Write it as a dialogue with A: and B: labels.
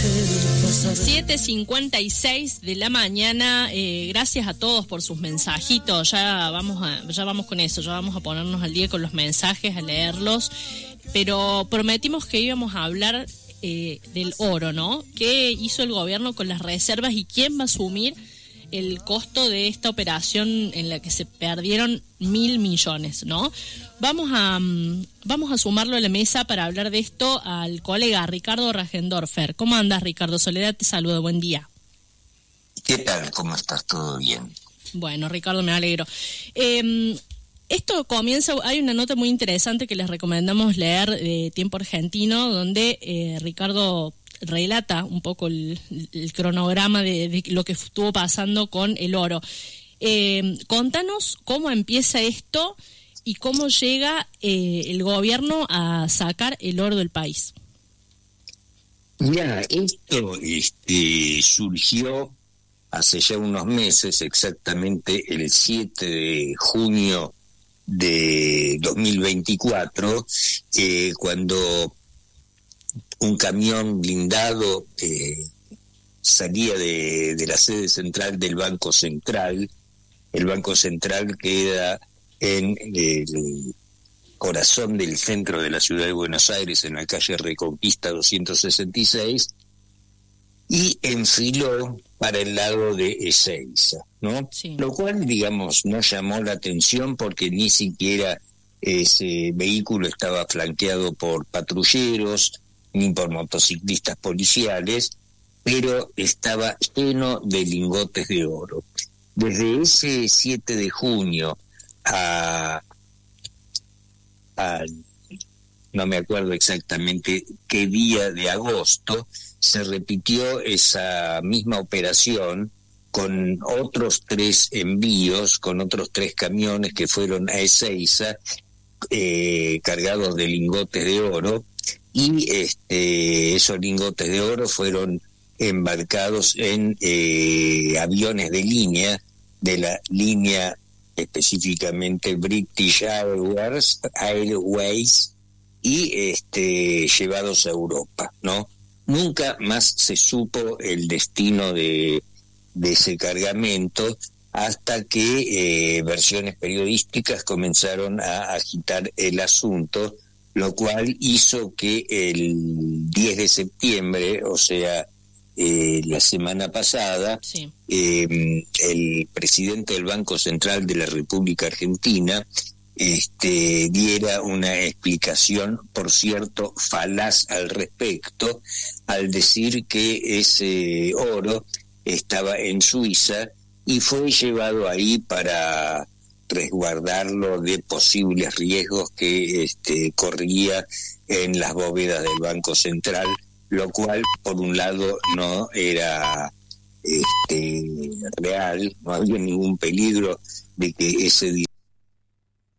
A: 7:56 de la mañana. Gracias a todos por sus mensajitos. Ya vamos con eso, ya vamos a ponernos al día con los mensajes, a leerlos. Pero prometimos que íbamos a hablar del oro, ¿no? ¿Qué hizo el gobierno con las reservas y quién va a asumir el costo de esta operación en la que se perdieron 1.000 millones, ¿no? Vamos a sumarlo a la mesa para hablar de esto al colega Ricardo Rajendorfer. ¿Cómo andas, Ricardo? Soledad te saluda, buen día.
B: ¿Qué tal? ¿Cómo estás? ¿Todo bien?
A: Bueno, Ricardo, me alegro. Esto comienza, hay una nota muy interesante que les recomendamos leer de Tiempo Argentino, donde Ricardo relata un poco el cronograma de lo que estuvo pasando con el oro. Contanos cómo empieza esto y cómo llega el gobierno a sacar el oro del país.
B: Mira, esto surgió hace ya unos meses, exactamente el 7 de junio de 2024, cuando un camión blindado salía de la sede central del Banco Central. El Banco Central queda en el corazón del centro de la ciudad de Buenos Aires, en la calle Reconquista 266, y enfiló para el lado de Ezeiza, ¿no? Sí. Lo cual, digamos, no llamó la atención porque ni siquiera ese vehículo estaba flanqueado por patrulleros ni por motociclistas policiales, pero estaba lleno de lingotes de oro. Desde ese 7 de junio no me acuerdo exactamente qué día de agosto, se repitió esa misma operación con otros 3 envíos, con otros 3 camiones que fueron a Ezeiza, cargados de lingotes de oro, y esos lingotes de oro fueron embarcados en aviones de la línea específicamente British Airways, y llevados a Europa, ¿no? Nunca más se supo el destino de ese cargamento, hasta que versiones periodísticas comenzaron a agitar el asunto, lo cual hizo que el 10 de septiembre, o sea, la semana pasada, sí, el presidente del Banco Central de la República Argentina diera una explicación, por cierto, falaz al respecto, al decir que ese oro estaba en Suiza y fue llevado ahí para resguardarlo de posibles riesgos que corría en las bóvedas del Banco Central, lo cual, por un lado, no era real, no había ningún peligro de que ese